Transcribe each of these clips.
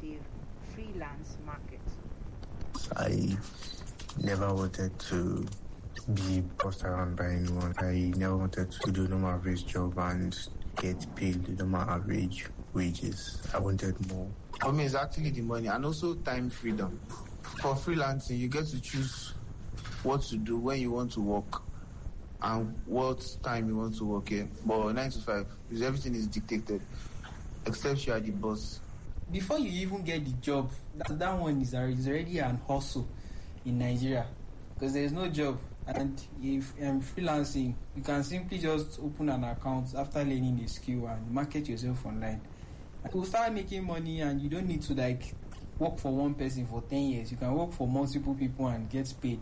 lucrative freelance market. I never wanted to be bossed around by anyone. I never wanted to do normal average job and get paid the normal average wages. I wanted more. For me, it's actually the money and also time freedom. For freelancing, you get to choose what to do, when you want to work, and what time you want to work here. But 9 to 5, because everything is dictated, except you are the boss. Before you even get the job, that one is already an hustle in Nigeria, because there is no job. And if freelancing, you can simply just open an account after learning a skill and market yourself online. And you start making money, and you don't need to work for one person for 10 years. You can work for multiple people and get paid.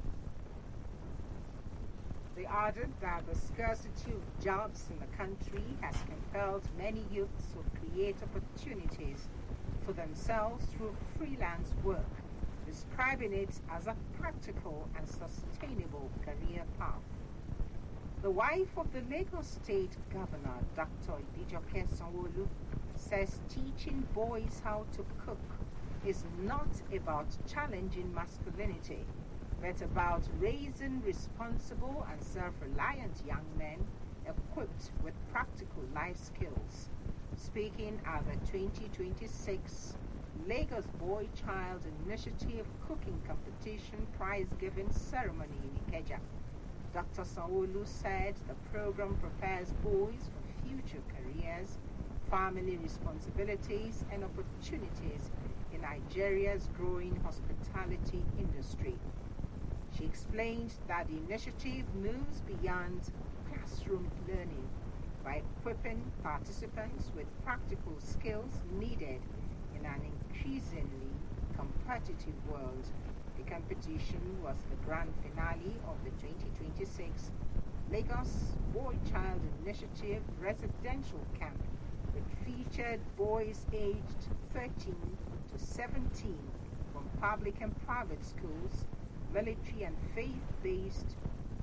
They added that the scarcity of jobs in the country has compelled many youths to create opportunities for themselves through freelance work, describing it as a practical and sustainable career path. The wife of the Lagos State Governor, Dr. Ibijoke Sanwo-Olu, says teaching boys how to cook is not about challenging masculinity, but about raising responsible and self-reliant young men equipped with practical life skills. Speaking at the 2026 Lagos Boy Child Initiative Cooking Competition prize-giving ceremony in Ikeja, Dr. Sanwo-Olu said the program prepares boys for future careers, family responsibilities, and opportunities in Nigeria's growing hospitality industry. She explained that the initiative moves beyond classroom learning by equipping participants with practical skills needed in an increasingly competitive world. The competition was the grand finale of the 2026 Lagos Boy Child Initiative residential camp, which featured boys aged 13 to 17 from public and private schools, military and faith-based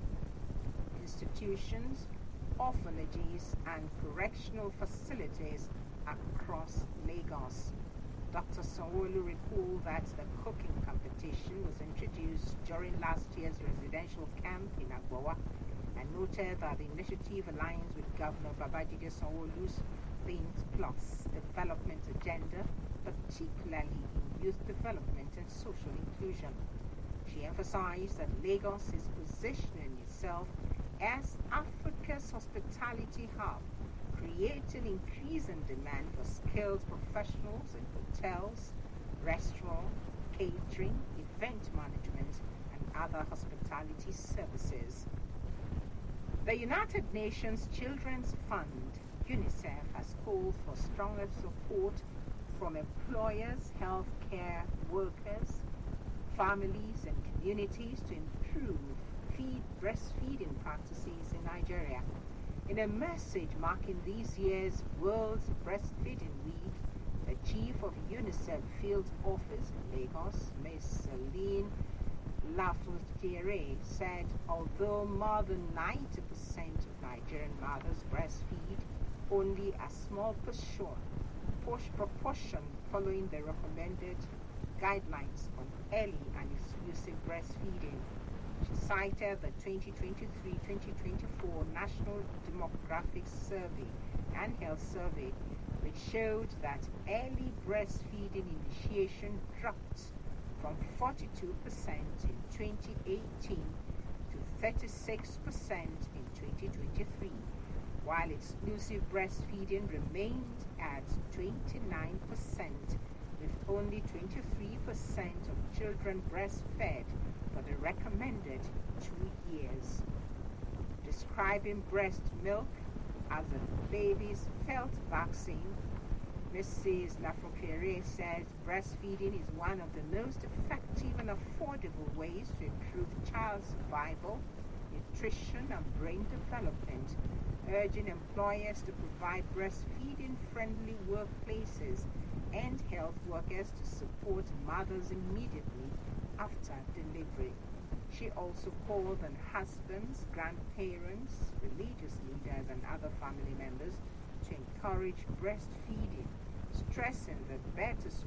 institutions, orphanages, and correctional facilities across Lagos. Dr. Sanwo-Olu recalled that the cooking competition was introduced during last year's residential camp in Agbowa and noted that the initiative aligns with Governor Babajide Sanwo-Olu's Think Plus development agenda, particularly in youth development and social inclusion. She emphasized that Lagos is positioning itself as Africa's hospitality hub, creating increasing demand for skilled professionals in hotels, restaurant, catering, event management, and other hospitality services. The United Nations Children's Fund, UNICEF, has called for stronger support from employers, healthcare workers, families, and communities to improve breastfeeding practices in Nigeria. In a message marking this year's World Breastfeeding Week, the chief of UNICEF Field Office in Lagos, Ms. Celine Lafoutiere, said although more than 90% of Nigerian mothers breastfeed, only a small proportion following the recommended guidelines on early and exclusive breastfeeding. She cited the 2023-2024 National Demographic Survey and Health Survey, which showed that early breastfeeding initiation dropped from 42% in 2018 to 36% in 2023, while exclusive breastfeeding remained at 29%, with only 23% of children breastfed for the recommended 2 years. Describing breast milk as a baby's felt vaccine, Mrs. Lafoutiere says breastfeeding is one of the most effective and affordable ways to improve child survival, nutrition, and brain development, urging employers to provide breastfeeding-friendly workplaces and health workers to support mothers immediately after delivery. She also called on husbands, grandparents, religious leaders, and other family members to encourage breastfeeding, stressing that better